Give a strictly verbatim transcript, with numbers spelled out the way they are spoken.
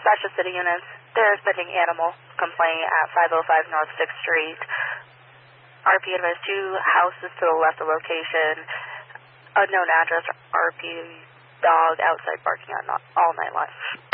Dispatch to city units. There's pending animal complaint at five oh five North sixth Street. R P advised two houses to the left of location. Unknown address, R P dog outside barking at all night long.